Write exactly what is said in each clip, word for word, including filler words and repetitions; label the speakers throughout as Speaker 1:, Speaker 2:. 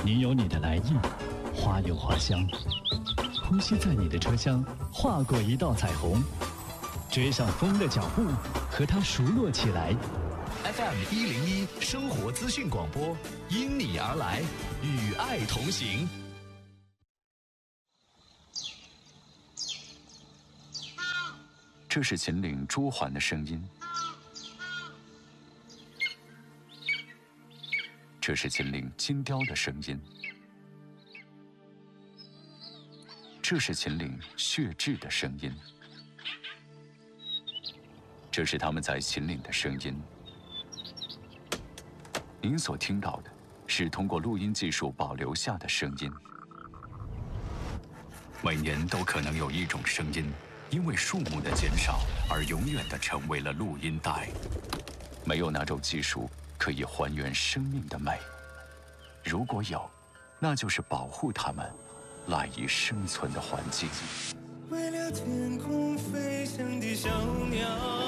Speaker 1: 你有你的来意，花有花香，呼吸在你的车厢划过一道彩虹，追上风的脚步，和它熟络起来。
Speaker 2: F M 一零一生活资讯广播，因你而来，与爱同行。
Speaker 3: 这是秦岭朱鹮的声音，这是秦岭金雕的声音，这是秦岭血雉的声音，这是他们在秦岭的声音。您所听到的是通过录音技术保留下的声音。每年都可能有一种声音因为数目的减少而永远地成为了录音带。没有哪种技术可以还原生命的美，如果有，那就是保护它们赖以生存的环境。
Speaker 4: 为了天空飞翔的小鸟，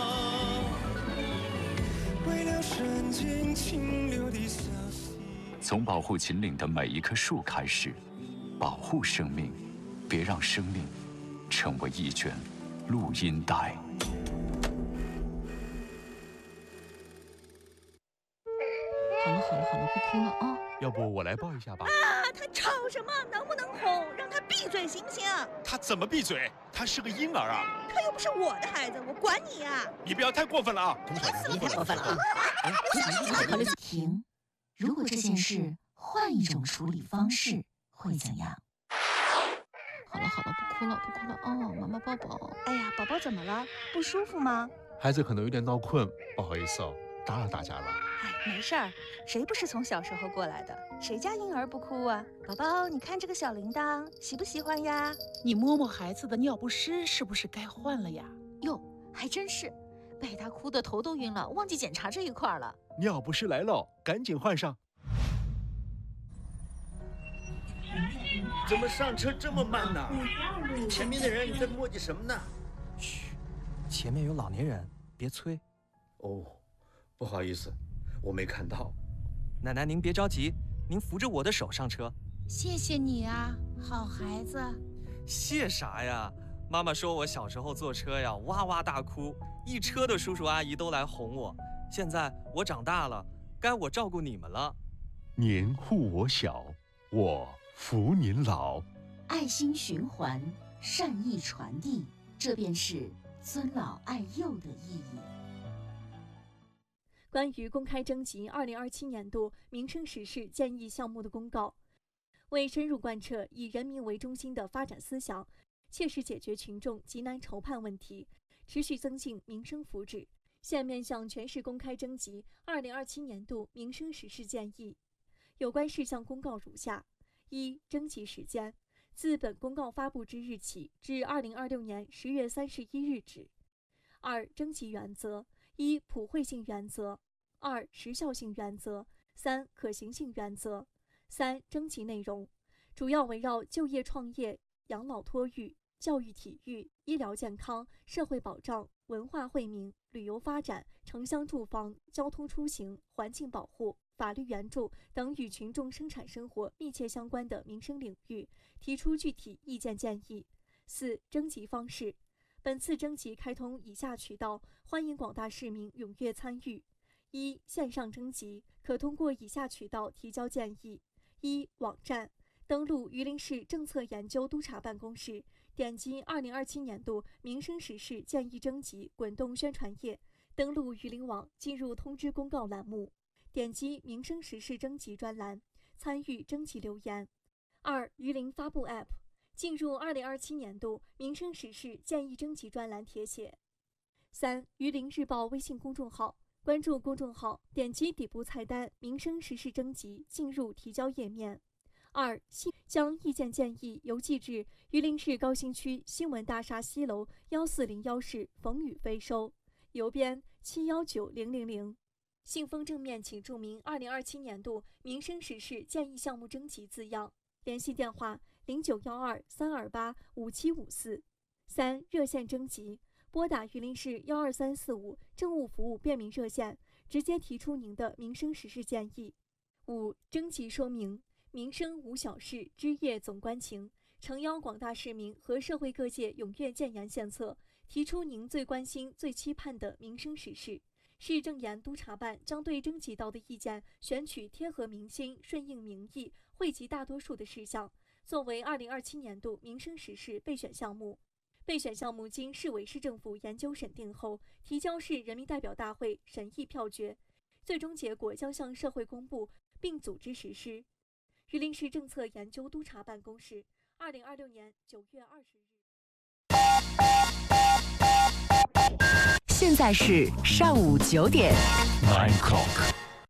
Speaker 4: 为了山间清流的小溪。
Speaker 3: 从保护秦岭的每一棵树开始，保护生命，别让生命成为一卷录音带。
Speaker 5: 好了好了好了，不哭了啊！
Speaker 6: 要不我来抱一下吧？
Speaker 7: 啊，他吵什么？能不能哄？让他闭嘴行不行？
Speaker 6: 他怎么闭嘴？他是个婴儿啊！
Speaker 7: 他又不是我的孩子，我管你呀！
Speaker 6: 你不要太过分了啊！
Speaker 7: 你太过分了啊！
Speaker 5: 停！如果这件事换一种处理方式，会怎样？好了好了，不哭了不哭了哦，妈妈抱抱。
Speaker 7: 哎呀，宝宝怎么了？不舒服吗？
Speaker 6: 孩子可能有点闹困，不好意思哦，打扰大家了。
Speaker 7: 哎，没事儿，谁不是从小时候过来的？谁家婴儿不哭啊？宝宝，你看这个小铃铛，喜不喜欢呀？
Speaker 8: 你摸摸孩子的尿不湿，是不是该换了呀？
Speaker 5: 哟，还真是，被他哭得头都晕了，忘记检查这一块了。
Speaker 6: 尿不湿来了，赶紧换上。
Speaker 9: 怎么上车这么慢呢？前面的人在磨叽什么呢？
Speaker 10: 嘘，前面有老年人，别催。
Speaker 9: 哦，不好意思，我没看到。
Speaker 10: 奶奶，您别着急，您扶着我的手上车。
Speaker 8: 谢谢你啊，好孩子。
Speaker 10: 谢啥呀？妈妈说我小时候坐车呀，哇哇大哭，一车的叔叔阿姨都来哄我。现在我长大了，该我照顾你们了。
Speaker 6: 您护我小，我扶您老。
Speaker 5: 爱心循环，善意传递，这便是尊老爱幼的意义。
Speaker 11: 关于公开征集二零二七年度民生实事建议项目的公告，为深入贯彻以人民为中心的发展思想，切实解决群众急难愁盼问题，持续增进民生福祉，现面向全市公开征集二零二七年度民生实事建议。有关事项公告如下：一、征集时间，自本公告发布之日起至二零二六年十月三十一日止。二、征集原则：一、普惠性原则；二、时效性原则；三、可行性原则。三、征集内容主要围绕就业创业、养老托育、教育体育、医疗健康、社会保障、文化惠民、旅游发展、城乡住房、交通出行、环境保护、法律援助等与群众生产生活密切相关的民生领域，提出具体意见建议。四、征集方式，本次征集开通以下渠道，欢迎广大市民踊跃参与。一、线上征集，可通过以下渠道提交建议：一、网站，登录榆林市政策研究督察办公室，点击二零二七年度民生实事建议征集滚动宣传页，登录榆林网，进入通知公告栏目，点击民生实事征集专栏，参与征集留言。二、榆林发布 App， 进入二零二七年度民生实事建议征集专栏填写。三、榆林日报微信公众号，关注公众号，点击底部菜单民生实事征集，进入提交页面。二、将意见建议邮寄至榆林市高新区新闻大厦西楼幺四零幺室冯宇飞收，邮编七幺九零零零。信封正面请注明二零二七年度民生实事建议项目征集字样。联系电话零九幺二三二八五七五四。三、热线征集，拨打榆林市幺二三四五政务服务便民热线，直接提出您的民生实事建议。五、征集说明， 民生无小事，枝叶总关情。诚邀广大市民和社会各界踊跃建言献策，提出您最关心、最期盼的民生实事。市政研督察办将对征集到的意见选取贴合民心、顺应民意、惠及大多数的事项，作为二零二七年度民生实事备选项目。备选项目经市委市政府研究审定后，提交市人民代表大会审议票决，最终结果将向社会公布并组织实施。榆林市政策研究督察办公室，二零二六年九月二十日。
Speaker 12: 现在是上午九点。
Speaker 2: Nine o'clock。